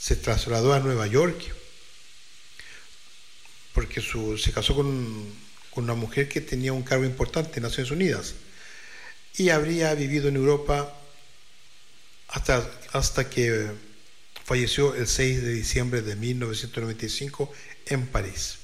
se trasladó a Nueva York porque se casó con una mujer que tenía un cargo importante en Naciones Unidas y habría vivido en Europa hasta que falleció el 6 de diciembre de 1995 en París.